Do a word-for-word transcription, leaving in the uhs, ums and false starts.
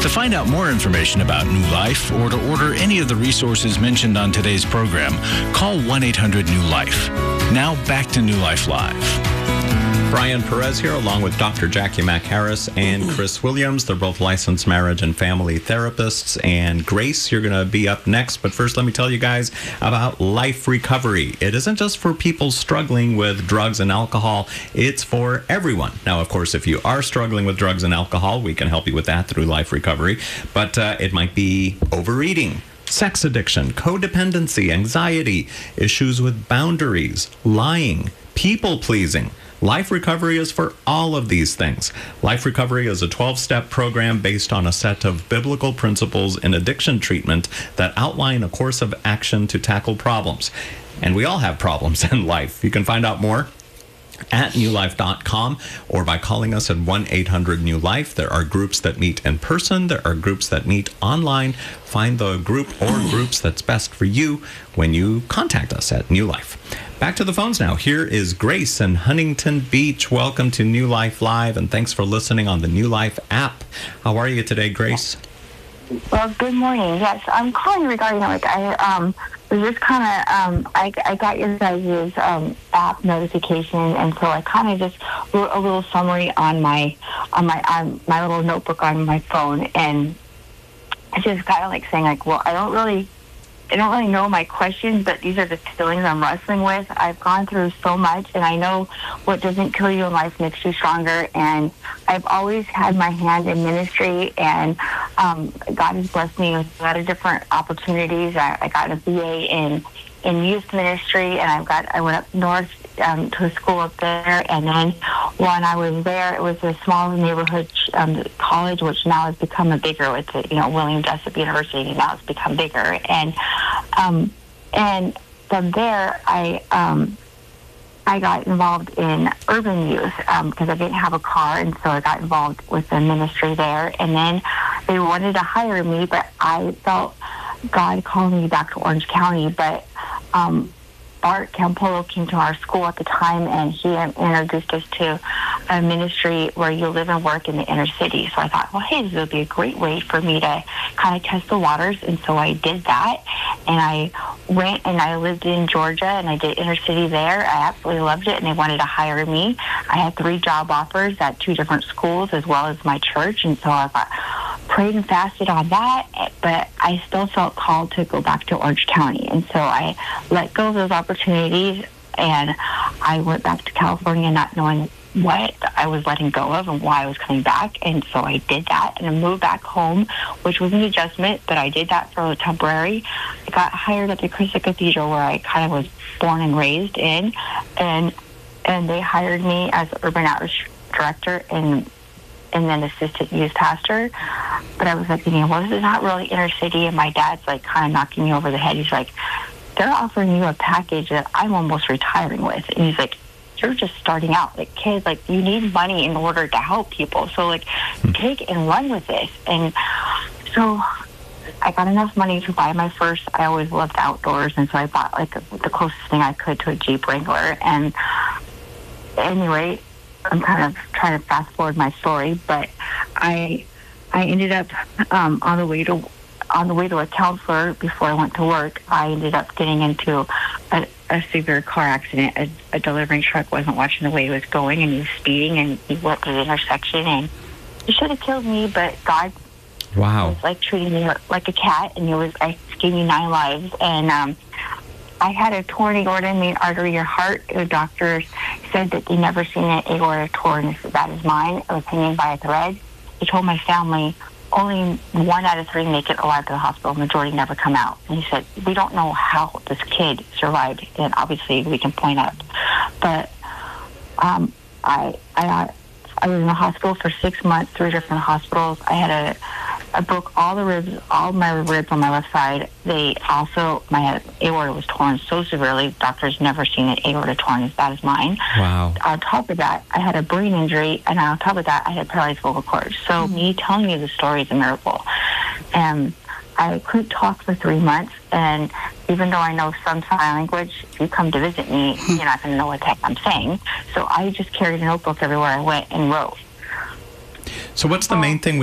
To find out more information about New Life or to order any of the resources mentioned on today's program, call one eight hundred new life. Now back to New Life Live. Brian Perez here, along with Doctor Jackie McHarris and Chris Williams. They're both licensed marriage and family therapists. And Grace, you're going to be up next. But first, let me tell you guys about Life Recovery. It isn't just for people struggling with drugs and alcohol. It's for everyone. Now, of course, if you are struggling with drugs and alcohol, we can help you with that through Life Recovery. But uh, it might be overeating, sex addiction, codependency, anxiety, issues with boundaries, lying, people-pleasing. Life Recovery is for all of these things. Life Recovery is a twelve-step program based on a set of biblical principles in addiction treatment that outline a course of action to tackle problems. And we all have problems in life. You can find out more at new life dot com or by calling us at one eight hundred new life. There are groups that meet in person. There are groups that meet online. Find the group or groups that's best for you when you contact us at New Life. Back to the phones now. Here is Grace in Huntington Beach. Welcome to New Life Live, and thanks for listening on the New Life app. How are you today, Grace? Well, good morning. Yes, I'm calling regarding, like, I um was just kind of, um, I, I got your guys' um, app notification, and so I kind of just wrote a little summary on my, on my, on my little notebook on my phone, and I just kind of like saying, like, well, I don't really, I don't really know my questions, but these are the feelings I'm wrestling with. I've gone through so much, and I know what doesn't kill you in life makes you stronger. And I've always had my hand in ministry, and um, God has blessed me with a lot of different opportunities. I, I got a B A in in youth ministry, and I've got I went up north um, to a school up there, and then when I was there, it was a small neighborhood um, college, which now has become a bigger. It's a, you know William Jessup University. Now it's become bigger, and um, and from there I um, I got involved in urban youth because um, I didn't have a car, and so I got involved with the ministry there. And then they wanted to hire me, but I felt God called me back to Orange County, but um, Bart Campolo came to our school at the time, and he introduced us to a ministry where you live and work in the inner city. So I thought, well, hey, this would be a great way for me to kind of test the waters. And so I did that, and I went and I lived in Georgia, and I did inner city there. I absolutely loved it, and they wanted to hire me. I had three job offers at two different schools as well as my church, and so I thought, prayed and fasted on that, but I still felt called to go back to Orange County. And so I let go of those opportunities, and I went back to California not knowing what I was letting go of and why I was coming back. And so I did that, and I moved back home, which was an adjustment, but I did that for temporary. I got hired at the Christ Cathedral, where I kind of was born and raised in, and and they hired me as urban outreach director and and then assistant youth pastor. But I was like thinking, well, this is not really inner city, and my dad's like kind of knocking me over the head. He's like, they're offering you a package that I'm almost retiring with. And he's like, you're just starting out. Like, kids, like, you need money in order to help people. So, like, take and run with this. And so I got enough money to buy my first, I always loved outdoors, and so I bought, like, the closest thing I could to a Jeep Wrangler. And anyway, I'm kind of trying to fast forward my story, but I I ended up um, on the way to on the way to a counselor before I went to work. I ended up getting into a, a severe car accident. A, a delivering truck wasn't watching the way he was going, and he was speeding, and he went to the intersection, and he should have killed me, but God wow. was like treating me like a cat, and he was I gave me nine lives. And um, I had a torn aorta, main artery, or heart. The doctors said that they never seen an aorta torn as bad as mine. It was hanging by a thread. They told my family only one out of three make it alive to the hospital. Majority never come out. And he said, we don't know how this kid survived, and obviously we can point out. But um, I, I, I was in the hospital for six months, three different hospitals. I had a I broke all the ribs, all my ribs on my left side. They also, my aorta was torn so severely, doctors never seen an aorta torn as bad as mine. Wow. On top of that, I had a brain injury, and on top of that, I had paralyzed vocal cords. So mm-hmm. me telling you the story is a miracle. And I couldn't talk for three months, and even though I know some sign language, if you come to visit me, you're not going to know what the heck I'm saying. So I just carried a notebook everywhere I went and wrote. So what's the main thing